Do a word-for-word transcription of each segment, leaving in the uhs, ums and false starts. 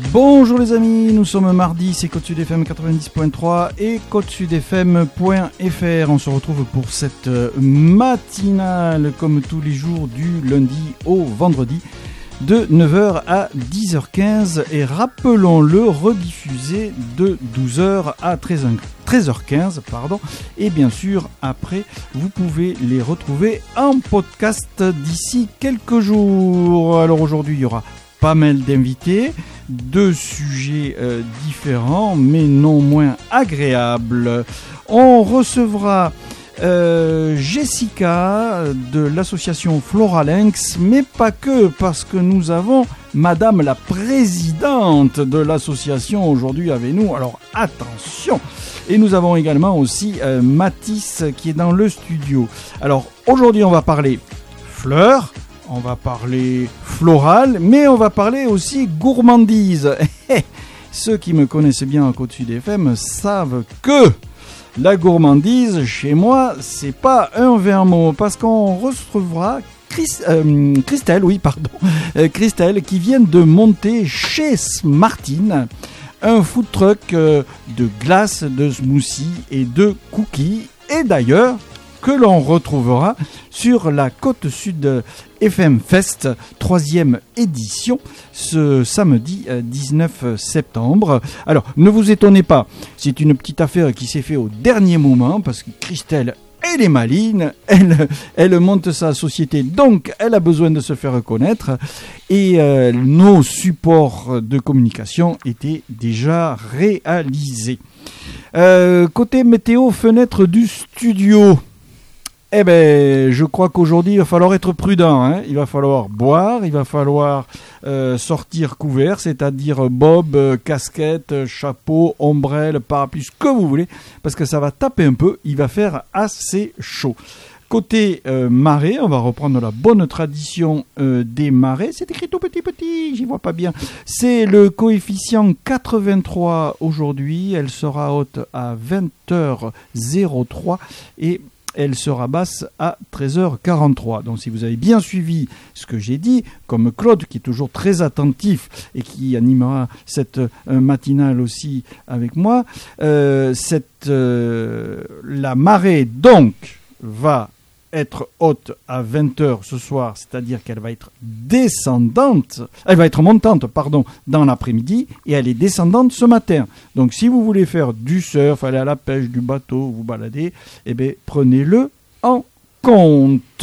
Bonjour les amis, nous sommes mardi, c'est Côte Sud F M quatre-vingt-dix point trois et côte sud f m point f r. On se retrouve pour cette matinale comme tous les jours du lundi au vendredi de neuf heures à dix heures quinze et rappelons-le, rediffusé de douze heures à treize heures quinze. Pardon. Et bien sûr, après, vous pouvez les retrouver en podcast d'ici quelques jours. Alors aujourd'hui, il y aura pas mal d'invités, deux sujets euh, différents mais non moins agréables. On recevra euh, Jessica de l'association Floralinx, mais pas que, parce que nous avons Madame la présidente de l'association aujourd'hui avec nous. Alors attention. Et nous avons également aussi euh, Mathis qui est dans le studio. Alors aujourd'hui on va parler fleurs. On va parler floral, mais on va parler aussi gourmandise. Ceux qui me connaissent bien en Côte Sud F M savent que la gourmandise, chez moi, c'est pas un vain mot, parce qu'on recevra Chris, euh, Christelle, oui, pardon, euh, Christelle, qui vient de monter chez Smartine un food truck euh, de glace, de smoothie et de cookies. Et d'ailleurs, que l'on retrouvera sur la Côte Sud F M Fest, troisième édition, ce samedi dix-neuf septembre. Alors, ne vous étonnez pas, c'est une petite affaire qui s'est faite au dernier moment, parce que Christelle, elle est maline, elle, elle monte sa société, donc elle a besoin de se faire connaître, et euh, nos supports de communication étaient déjà réalisés. Euh, côté météo, fenêtre du studio. Eh bien, je crois qu'aujourd'hui, il va falloir être prudent. Hein. Il va falloir boire, il va falloir euh, sortir couvert, c'est-à-dire bob, euh, casquette, chapeau, ombrelle, parapluie, ce que vous voulez, parce que ça va taper un peu, il va faire assez chaud. Côté euh, marée, on va reprendre la bonne tradition euh, des marées. C'est écrit tout petit petit, j'y vois pas bien. C'est le coefficient quatre-vingt-trois aujourd'hui. Elle sera haute à vingt heures trois et elle sera basse à treize heures quarante-trois. Donc si vous avez bien suivi ce que j'ai dit, comme Claude qui est toujours très attentif et qui animera cette euh, matinale aussi avec moi, euh, cette, euh, la marée donc va être haute à vingt heures ce soir, c'est-à-dire qu'elle va être descendante, elle va être montante, pardon, dans l'après-midi, et elle est descendante ce matin. Donc si vous voulez faire du surf, aller à la pêche, du bateau, vous balader, eh bien prenez-le en compte.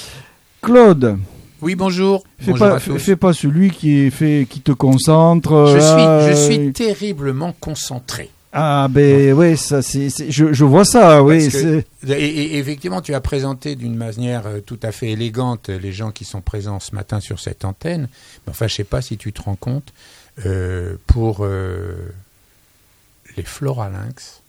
Claude. Oui, bonjour. Fais bonjour pas, à tous. Fais pas celui qui, est fait, qui te concentre. Je suis, euh... je suis terriblement concentré. Ah ben ouais, ça c'est, c'est je, je vois ça, oui. Que, et, et effectivement, tu as présenté d'une manière tout à fait élégante les gens qui sont présents ce matin sur cette antenne. Mais enfin, je sais pas si tu te rends compte, euh, pour euh, les Floralinx,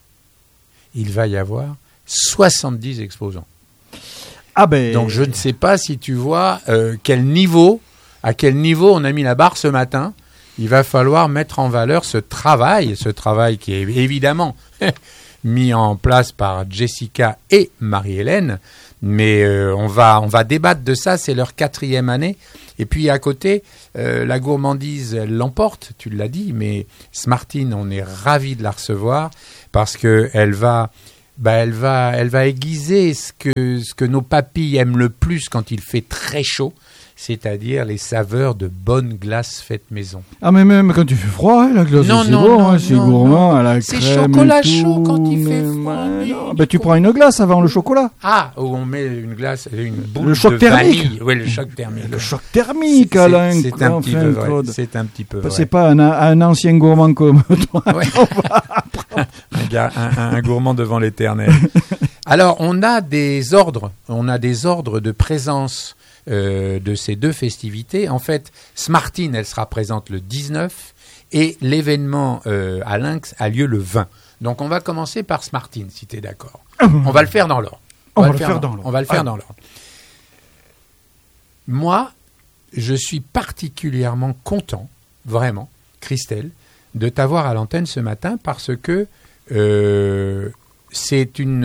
il va y avoir soixante-dix exposants. Ah ben. Donc je ne sais pas si tu vois euh, quel niveau, à quel niveau on a mis la barre ce matin. Il va falloir mettre en valeur ce travail, ce travail qui est évidemment mis en place par Jessica et Marie-Hélène, mais euh, on va on va débattre de ça, c'est leur quatrième année. Et puis à côté, euh, la gourmandise, elle l'emporte, tu l'as dit, mais Smartine, on est ravis de la recevoir parce que elle va, bah elle va, elle va aiguiser ce que ce que nos papilles aiment le plus quand il fait très chaud. C'est-à-dire les saveurs de bonne glace faite maison. Ah mais même quand il fait froid, la glace non, c'est non, bon, non, hein, c'est non, gourmand, non. à la c'est crème chocolat et tout, chaud quand il fait mais, froid. mais Mais non, ben, tu prends une glace avant le chocolat. Ah, où on met une glace, une boule le choc de thermique. vanille. Oui, le choc thermique. Le choc thermique, c'est, Alain. C'est, c'est un enfin, petit peu vrai. Claude. C'est un petit peu vrai. C'est pas un, un ancien gourmand comme toi. Ouais. un, gars, un, un, un gourmand devant l'éternel. Alors, on a des ordres. On a des ordres de présence. Euh, de ces deux festivités. En fait, Smartine, elle sera présente le dix-neuf et l'événement euh, à Lynx a lieu le vingt. Donc, on va commencer par Smartine, si tu es d'accord. On va le faire dans l'ordre. On, on va le faire dans, dans l'ordre. On va le faire ah. dans l'ordre. Moi, je suis particulièrement content, vraiment, Christelle, de t'avoir à l'antenne ce matin parce que euh, c'est une...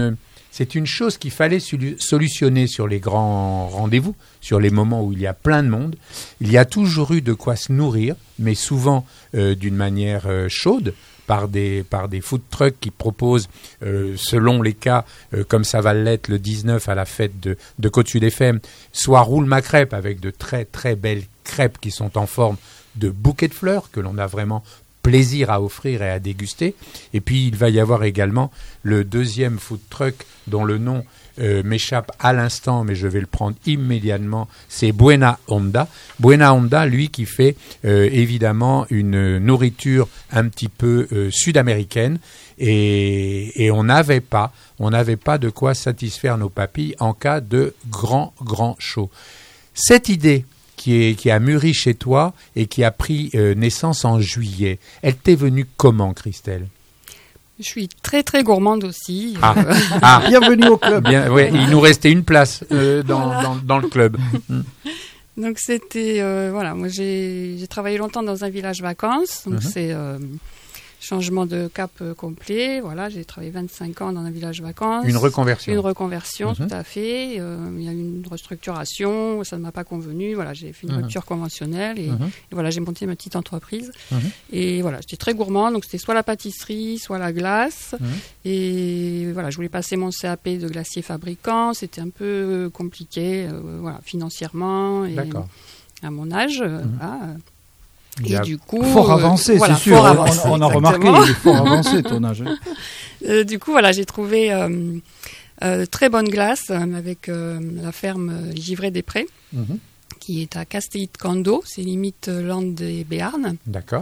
c'est une chose qu'il fallait solutionner sur les grands rendez-vous, sur les moments où il y a plein de monde. Il y a toujours eu de quoi se nourrir, mais souvent euh, d'une manière euh, chaude, par des, par des food trucks qui proposent, euh, selon les cas, euh, comme ça va l'être le dix-neuf à la fête de, de Côte-Sud F M, soit roule ma crêpe avec de très très belles crêpes qui sont en forme de bouquets de fleurs que l'on a vraiment plaisir à offrir et à déguster. Et puis il va y avoir également le deuxième food truck dont le nom euh, m'échappe à l'instant, mais je vais le prendre immédiatement, c'est Buena Onda. Buena Onda, lui, qui fait euh, évidemment une nourriture un petit peu euh, sud-américaine, et, et on n'avait pas, on n'avait pas de quoi satisfaire nos papilles en cas de grand, grand chaud. Cette idée qui, est, qui a mûri chez toi et qui a pris euh, naissance en juillet, elle t'est venue comment, Christelle ? Je suis très très gourmande aussi. Ah, euh... ah. Bienvenue au club. Bien, ouais, il nous restait une place euh, dans, Voilà. dans, dans le club. Donc c'était euh, voilà, moi j'ai, j'ai travaillé longtemps dans un village vacances, donc Mm-hmm. c'est euh, changement de cap euh, complet. Voilà, j'ai travaillé vingt-cinq ans dans un village vacances. Une reconversion. Une reconversion, Mm-hmm. tout à fait. Euh, il y a eu une restructuration, ça ne m'a pas convenu. Voilà, j'ai fait une Mm-hmm. rupture conventionnelle et, Mm-hmm. et voilà, j'ai monté ma petite entreprise. Mm-hmm. Et voilà, j'étais très gourmande, donc c'était soit la pâtisserie, soit la glace. Mm-hmm. Et voilà, je voulais passer mon C A P de glacier fabricant. C'était un peu compliqué, euh, voilà, financièrement et D'accord. à mon âge. euh, Mm-hmm. voilà. Il y Et a du coup, Fort euh, avancé, voilà, c'est sûr. fort On- avancé, on, on a remarqué, exactement. il est fort avancé ton âge. Euh, du coup, voilà, j'ai trouvé euh, euh, très bonne glace euh, avec euh, la ferme euh, Givray des Prés, Mhm. qui est à Castellit-Cando, c'est limite euh, Landes des Béarn. D'accord.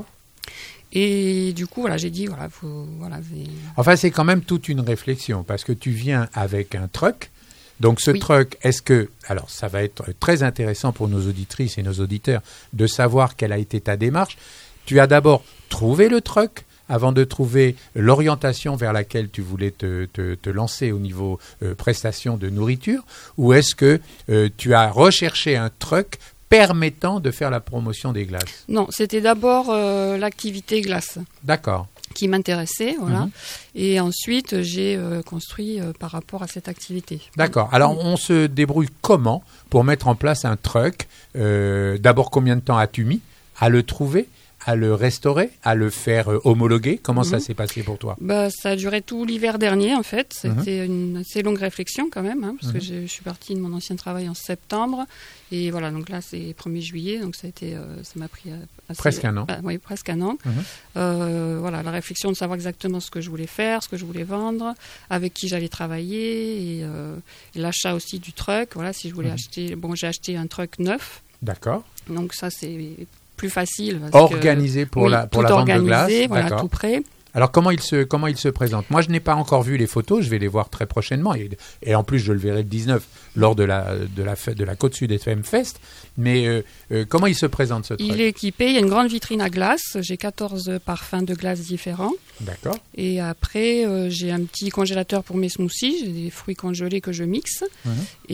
Et du coup, voilà, j'ai dit, voilà, faut, voilà, j'ai- Enfin, c'est quand même toute une réflexion parce que tu viens avec un truck. Donc, ce Oui. truck, est-ce que... Alors, ça va être très intéressant pour nos auditrices et nos auditeurs de savoir quelle a été ta démarche. Tu as d'abord trouvé le truck avant de trouver l'orientation vers laquelle tu voulais te, te, te lancer au niveau euh, prestation de nourriture, ou est-ce que euh, tu as recherché un truck permettant de faire la promotion des glaces? Non, c'était d'abord euh, l'activité glace D'accord. qui m'intéressait, voilà. Mhm. Et ensuite, j'ai euh, construit euh, par rapport à cette activité. D'accord. Alors, on se débrouille comment pour mettre en place un truck? Euh, D'abord, combien de temps as-tu mis à le trouver, à le restaurer, à le faire euh, homologuer? Comment ça Mhm. s'est passé pour toi? Bah, ça a duré tout l'hiver dernier, en fait. C'était une assez longue réflexion, quand même, hein, parce Mhm. que je, je suis partie de mon ancien travail en septembre. Et voilà, donc là, c'est premier juillet, donc ça a été, euh, ça m'a pris euh, assez- Presque un an. bah, oui, presque un an. Mhm. Euh, voilà, la réflexion de savoir exactement ce que je voulais faire, ce que je voulais vendre, avec qui j'allais travailler, et, euh, et l'achat aussi du truck. Voilà, si je voulais Mhm. acheter, bon, j'ai acheté un truck neuf, D'accord. donc ça, c'est plus facile. parce Organisé que, pour oui, la, pour tout la vente de glace. organisé, voilà, D'accord. tout prêt. Alors, comment il, se, comment il se présente? Moi, je n'ai pas encore vu les photos. Je vais les voir très prochainement. Et, et en plus, je le verrai le dix-neuf lors de la, de la, fête- de la Côte-Sud F M Fest. Mais euh, euh, comment il se présente, ce truc? Il est équipé, il y a une grande vitrine à glace. J'ai quatorze parfums de glace différents. D'accord. Et après, euh, j'ai un petit congélateur pour mes smoothies. J'ai des fruits congelés que je mixe. Mhm.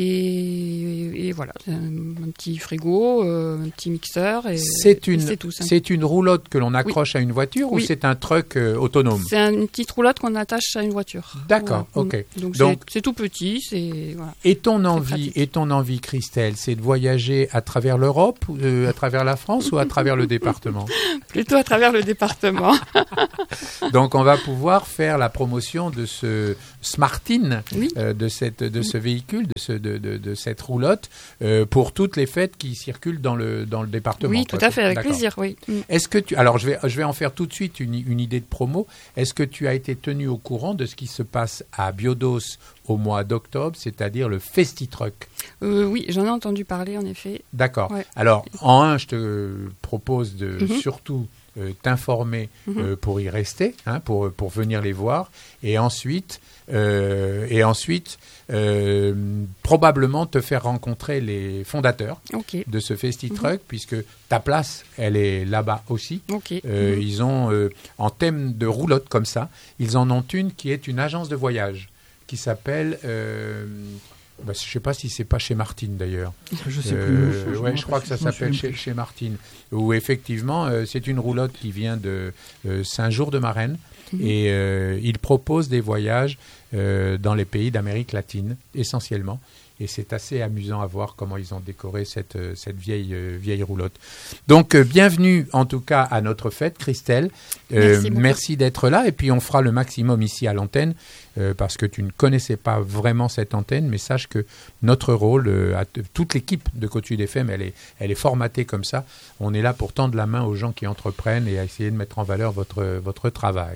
Et, et voilà, un, un petit frigo, euh, un petit mixeur. Et, C'est et une, c'est tout. C'est un- c'est une roulotte que l'on accroche à une voiture ou Oui. c'est un truc euh, autonome? c'est un- une petite roulotte qu'on attache à une voiture. D'accord, Voilà. ok. Donc, Donc- c'est, c'est tout petit. C'est, voilà. Et ton envie, pratique. et ton envie, Christelle, c'est de voyager à travers l'Europe, ou, euh, à travers la France ou à travers le département? Plutôt à travers le département. Donc, on va pouvoir faire la promotion de ce Smartine, Oui. euh, de, cette, de ce véhicule, de, ce, de, de, de cette roulotte, euh, pour toutes les fêtes qui circulent dans le, dans le département. Oui, quoi. tout à fait, avec D'accord. plaisir, oui. Mm. Est-ce que tu, alors je vais, je vais en faire tout de suite une, une idée de promo. Est-ce que tu as été tenu au courant de ce qui se passe à Biodos au mois d'octobre, c'est-à-dire le Festi-Truck? Euh, oui, j'en ai entendu parler, en effet. D'accord. Ouais. Alors, en un, je te propose de Mhm. surtout euh, t'informer Mhm. euh, pour y rester, hein, pour, pour venir les voir, et ensuite, euh, et ensuite euh, probablement te faire rencontrer les fondateurs Ok, de ce Festi-Truck, puisque ta place, elle est là-bas aussi. ok. Euh, Mhm. Ils ont, euh, en thème de roulotte comme ça, ils en ont une qui est une agence de voyage qui s'appelle, euh, Bah, je ne sais pas si c'est pas chez Martine d'ailleurs. Je sais euh, plus. Je, ouais, je crois que ça s'appelle chez, chez Martine. Où effectivement, euh, c'est une roulotte qui vient de euh, Saint-Jour-de-Marraine. Mmh. Et euh, il propose des voyages euh, dans les pays d'Amérique latine, essentiellement. Et c'est assez amusant à voir comment ils ont décoré cette, cette vieille, euh, vieille roulotte. Donc, euh, bienvenue en tout cas à notre fête, Christelle. Euh, merci, merci d'être là. Et puis, on fera le maximum ici à l'antenne euh, parce que tu ne connaissais pas vraiment cette antenne. Mais sache que notre rôle, euh, à t- toute l'équipe de Côte Sud F M, elle est, elle est formatée comme ça. On est là pour tendre la main aux gens qui entreprennent et à essayer de mettre en valeur votre, votre travail.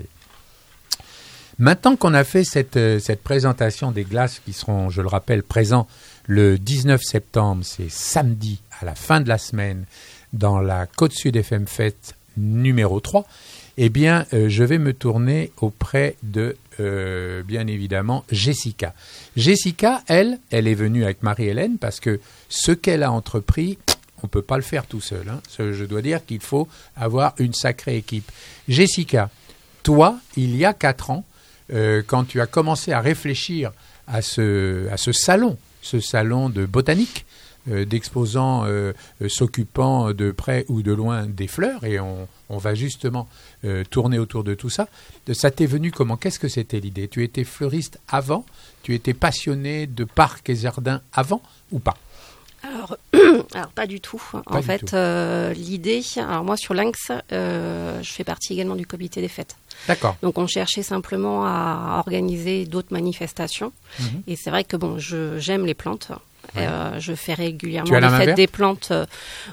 Maintenant qu'on a fait cette, cette présentation des glaces qui seront, je le rappelle, présents le dix-neuf septembre, c'est samedi à la fin de la semaine, dans la Côte Sud F M Fête numéro trois, eh bien, euh, je vais me tourner auprès de, euh, bien évidemment, Jessica. Jessica, elle, elle est venue avec Marie-Hélène parce que ce qu'elle a entrepris, on ne peut pas le faire tout seul. Hein. Je dois dire qu'il faut avoir une sacrée équipe. Jessica, toi, il y a quatre ans, Euh, quand tu as commencé à réfléchir à ce, à ce salon, ce salon de botanique, euh, d'exposants euh, euh, s'occupant de près ou de loin des fleurs, et on, on va justement euh, tourner autour de tout ça, ça t'est venu comment? Qu'est-ce que c'était l'idée? Tu étais fleuriste avant? Tu étais passionné de parcs et jardins avant ou pas? Alors, alors, pas du tout. Pas en du fait, tout. euh, l'idée, alors moi sur Lynx, euh, je fais partie également du comité des fêtes. D'accord. Donc, on cherchait simplement à organiser d'autres manifestations. Mmh. Et c'est vrai que bon, je, j'aime les plantes. Ouais. Euh, je fais régulièrement les fêtes des plantes. Euh,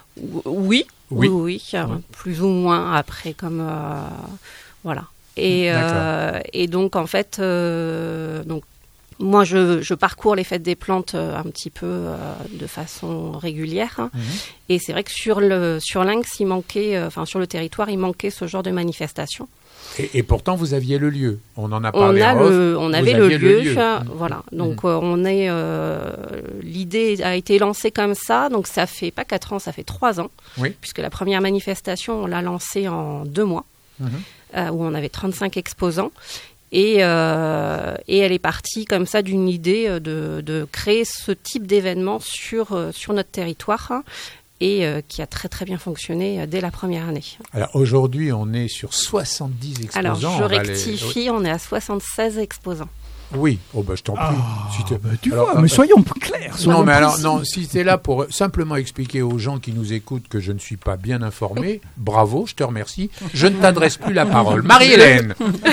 oui, oui, oui, oui, euh, oui, plus ou moins après, comme euh, voilà. Et, euh, et donc, en fait, euh, donc. Moi, je, je parcours les fêtes des plantes euh, un petit peu euh, de façon régulière. Hein. Mmh. Et c'est vrai que sur, le, sur Lynx, il manquait, enfin euh, sur le territoire, il manquait ce genre de manifestation. Et, et pourtant, vous aviez le lieu. On en a parlé. On, a en off, le, on avait le lieu. Le lieu. Euh, voilà. Donc, mmh. euh, on est. Euh, l'idée a été lancée comme ça. Donc, ça fait pas quatre ans, ça fait trois ans. Oui. Puisque la première manifestation, on l'a lancée en deux mois, mmh. euh, où on avait trente-cinq exposants. Et, euh, et elle est partie comme ça d'une idée de, de créer ce type d'événement sur, sur notre territoire hein, et euh, qui a très très bien fonctionné dès la première année. Alors aujourd'hui, on est sur soixante-dix exposants. Alors je rectifie, les... on est à soixante-seize exposants. Oui, oh bah je t'en prie. Oh, si te... bah tu alors, vois, euh, mais soyons clairs. Soyons non, mais précis. alors, non, si tu es là pour simplement expliquer aux gens qui nous écoutent que je ne suis pas bien informé, bravo, je te remercie. Je ne t'adresse plus la parole. Marie-Hélène.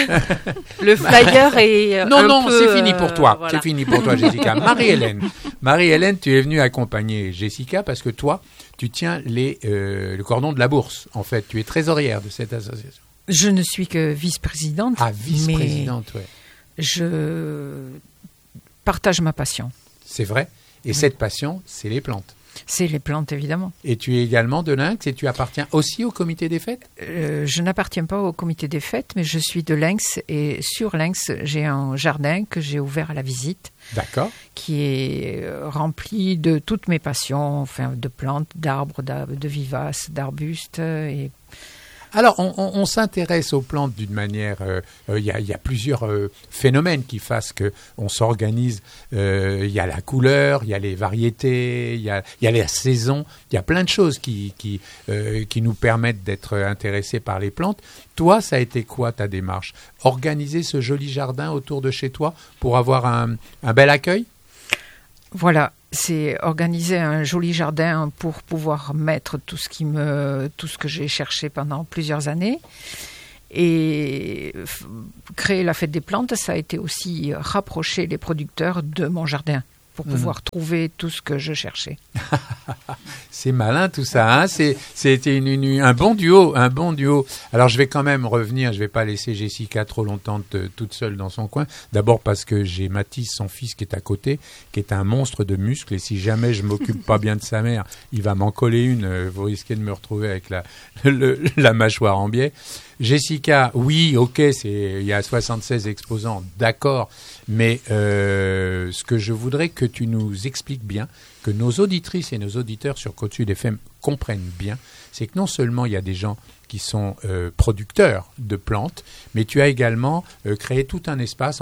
Le flyer est. Non, un non, peu, c'est fini pour toi. Euh, voilà. C'est fini pour toi, Jessica. Marie-Hélène. Marie-Hélène, tu es venue accompagner Jessica parce que toi, tu tiens les, euh, le cordon de la bourse. En fait, tu es trésorière de cette association. Je ne suis que vice-présidente. Ah, vice-présidente, oui. Je partage ma passion. C'est vrai. Et oui. Cette passion, c'est les plantes. C'est les plantes, évidemment. Et tu es également de Lynx et tu appartiens aussi au comité des fêtes ? euh, Je n'appartiens pas au comité des fêtes, mais je suis de Lynx. Et sur Lynx, j'ai un jardin que j'ai ouvert à la visite. D'accord. Qui est rempli de toutes mes passions, enfin, de plantes, d'arbres, de vivaces, d'arbustes et... Alors, on, on, on s'intéresse aux plantes d'une manière... Il euh, euh, y, y a plusieurs euh, phénomènes qui fassent qu'on s'organise. Il euh, y a la couleur, il y a les variétés, il y a, y a la saison. Il y a plein de choses qui, qui, euh, qui nous permettent d'être intéressés par les plantes. Toi, ça a été quoi ta démarche ? Organiser ce joli jardin autour de chez toi pour avoir un, un bel accueil ? Voilà. C'est organiser un joli jardin pour pouvoir mettre tout ce qui me, tout ce que j'ai cherché pendant plusieurs années. Et f- créer la fête des plantes, ça a été aussi rapprocher les producteurs de mon jardin pour pouvoir mmh. trouver tout ce que je cherchais. C'est malin tout ça, hein, c'est, c'était une, une, un bon duo, un bon duo. Alors je vais quand même revenir, je vais pas laisser Jessica trop longtemps te, toute seule dans son coin. D'abord parce que j'ai Mathis, son fils, qui est à côté, qui est un monstre de muscles. Et si jamais je m'occupe pas bien de sa mère, il va m'en coller une. Vous risquez de me retrouver avec la, le, la mâchoire en biais. Jessica, oui, ok, c'est, il y a soixante-seize exposants, d'accord, mais euh, ce que je voudrais que tu nous expliques bien, que nos auditrices et nos auditeurs sur Côte Sud F M comprennent bien, c'est que non seulement il y a des gens qui sont euh, producteurs de plantes, mais tu as également euh, créé tout un espace, enfin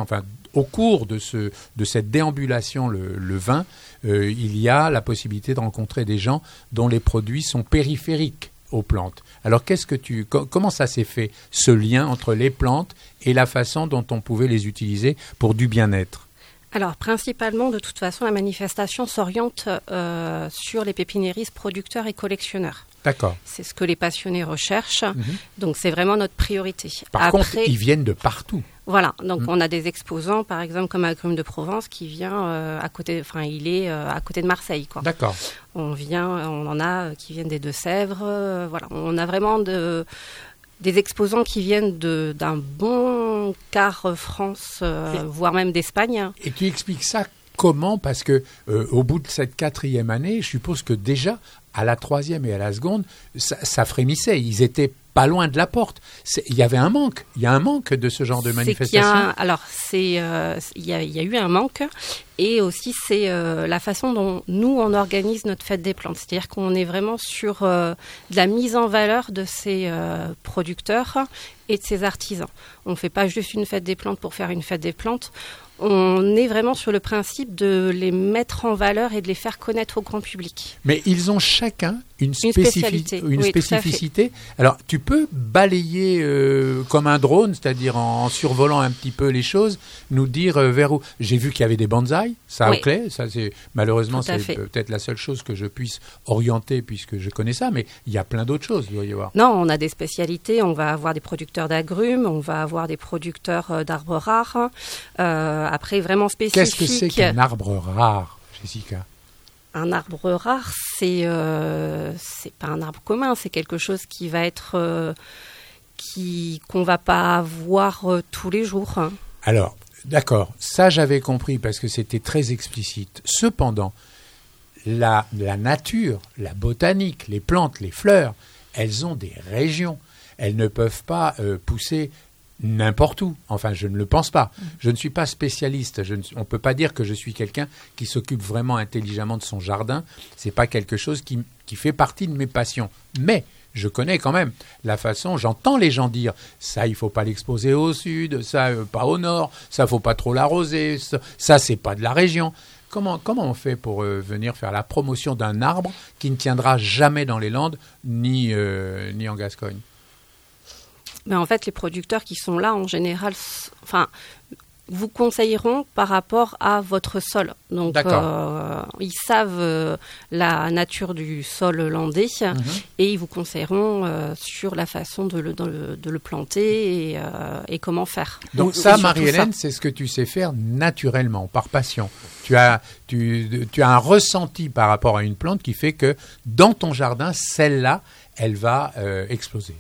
au cours de, ce, de cette déambulation, le, le vin, euh, il y a la possibilité de rencontrer des gens dont les produits sont périphériques aux plantes. Alors, qu'est-ce que tu, co- comment ça s'est fait, ce lien entre les plantes et la façon dont on pouvait les utiliser pour du bien-être ? Alors, principalement, de toute façon, la manifestation s'oriente euh, sur les pépiniéristes producteurs et collectionneurs. D'accord. C'est ce que les passionnés recherchent. Mm-hmm. Donc, c'est vraiment notre priorité. Par Après, contre, ils viennent de partout. Voilà. Donc, Mm. on a des exposants, par exemple, comme Agrumes de Provence, qui vient euh, à côté, enfin, il est euh, à côté de Marseille, quoi. D'accord. On vient, on en a qui viennent des Deux-Sèvres. Euh, voilà. On a vraiment de... des exposants qui viennent de, d'un bon quart France, euh, voire même d'Espagne. Et tu expliques ça comment ? Parce que euh, au bout de cette quatrième année, je suppose que déjà, à la troisième et à la seconde, ça, ça frémissait. Ils étaient pas loin de la porte. C'est, il y avait un manque. Il y a un manque de ce genre de manifestation. C'est qu'il y a, alors, c'est, euh, il y a, il y a eu un manque. Et aussi, c'est euh, la façon dont nous, on organise notre fête des plantes. C'est-à-dire qu'on est vraiment sur euh, de la mise en valeur de ces euh, producteurs et de ces artisans. On ne fait pas juste une fête des plantes pour faire une fête des plantes. On est vraiment sur le principe de les mettre en valeur et de les faire connaître au grand public. Mais ils ont chacun une, Une spécifi- spécialité. une Oui, spécificité. Alors, tu peux balayer euh, comme un drone, c'est-à-dire en, en survolant un petit peu les choses, nous dire euh, vers où. J'ai vu qu'il y avait des bonsaïs, ça Oui. au clé. Ça, c'est malheureusement Tout à c'est fait. peut-être la seule chose que je puisse orienter puisque je connais ça, mais il y a plein d'autres choses, il doit y avoir. Non, on a des spécialités. On va avoir des producteurs d'agrumes, on va avoir des producteurs euh, d'arbres rares. Euh, après, vraiment spécifiques. Qu'est-ce que c'est qu'un arbre rare, Jessica ? Un arbre rare, c'est euh, c'est pas un arbre commun, c'est quelque chose qui va être euh, qui qu'on va pas voir euh, tous les jours. Hein. Alors, d'accord, ça j'avais compris parce que c'était très explicite. Cependant, la, la nature, la botanique, les plantes, les fleurs, elles ont des régions. Elles ne peuvent pas euh, pousser n'importe où. Enfin, je ne le pense pas. Je ne suis pas spécialiste. Je ne, on ne peut pas dire que je suis quelqu'un qui s'occupe vraiment intelligemment de son jardin. Ce n'est pas quelque chose qui, qui fait partie de mes passions. Mais je connais quand même la façon, j'entends les gens dire ça, il ne faut pas l'exposer au sud, ça, euh, pas au nord, ça, il ne faut pas trop l'arroser, ça, ça c'est pas de la région. Comment, comment on fait pour euh, venir faire la promotion d'un arbre qui ne tiendra jamais dans les Landes ni, euh, ni en Gascogne ? Mais en fait, les producteurs qui sont là, en général, s- enfin, vous conseilleront par rapport à votre sol. Donc, euh, ils savent euh, la nature du sol landais Mhm. et ils vous conseilleront euh, sur la façon de le, de le, de le planter et, euh, et comment faire. Donc Et ça, surtout Marie-Hélène, ça. c'est ce que tu sais faire naturellement, par passion. Tu as, tu, tu as un ressenti par rapport à une plante qui fait que dans ton jardin, celle-là, elle va euh, exploser.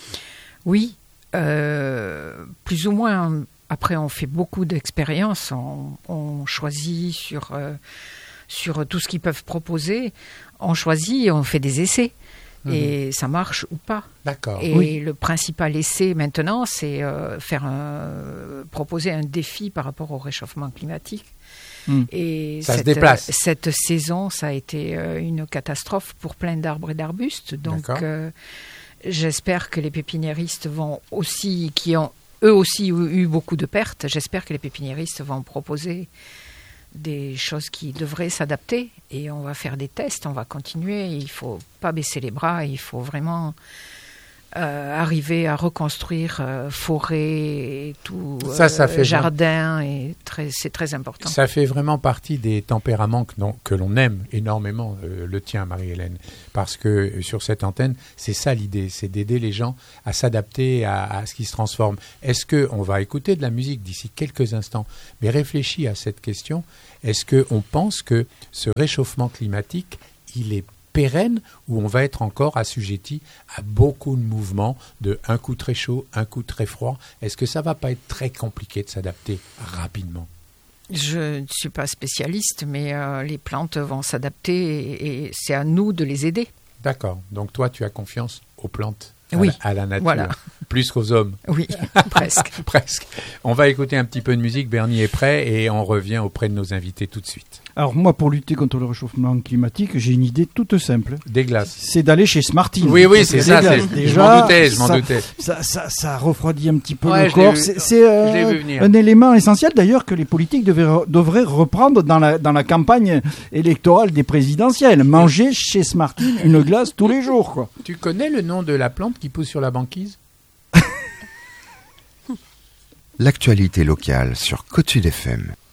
Oui, euh, plus ou moins. Après, on fait beaucoup d'expériences. On, on choisit sur, euh, sur tout ce qu'ils peuvent proposer. On choisit, on fait des essais. Mmh. Et ça marche ou pas. D'accord. Et oui. le principal essai maintenant, c'est euh, faire un, proposer un défi par rapport au réchauffement climatique. Mmh. Et ça cette, se déplace. Cette saison, ça a été une catastrophe pour plein d'arbres et d'arbustes. Donc, euh, j'espère que les pépiniéristes vont aussi, qui ont eux aussi eu beaucoup de pertes, j'espère que les pépiniéristes vont proposer des choses qui devraient s'adapter. Et on va faire des tests, on va continuer. Il ne faut pas baisser les bras, il faut vraiment euh, arriver à reconstruire euh, forêt et tout, ça, ça euh, fait jardin. Et très, c'est très important. Ça fait vraiment partie des tempéraments que, non, que l'on aime énormément, euh, le tien, Marie-Hélène. Parce que euh, sur cette antenne, c'est ça l'idée, c'est d'aider les gens à s'adapter à, à ce qui se transforme. Est-ce qu'on va écouter de la musique d'ici quelques instants, mais réfléchis à cette question. Est-ce qu'on pense que ce réchauffement climatique, il est pérenne ou on va être encore assujetti à beaucoup de mouvements de un coup très chaud, un coup très froid? Est-ce que ça va pas être très compliqué de s'adapter rapidement? Je ne suis pas spécialiste, mais euh, les plantes vont s'adapter et, et c'est à nous de les aider. D'accord. Donc toi, tu as confiance aux plantes, à, oui. la, à la nature, voilà. plus plus qu'aux hommes. Oui, presque. Presque. On va écouter un petit peu de musique, Bernie est prêt et on revient auprès de nos invités tout de suite. Alors moi, pour lutter contre le réchauffement climatique, j'ai une idée toute simple. Des glaces. C'est d'aller chez Smartine. Oui, oui, c'est ça. C'est... Déjà, je m'en doutais, je m'en ça, doutais. Ça, ça, ça refroidit un petit peu ouais, le corps. C'est, c'est euh, un élément essentiel d'ailleurs que les politiques devaient, devraient reprendre dans la, dans la campagne électorale des présidentielles. Manger chez Smartine une glace tous les jours, quoi. Tu connais le nom de la plante qui pousse sur la banquise ? L'actualité locale sur Côte Sud F M.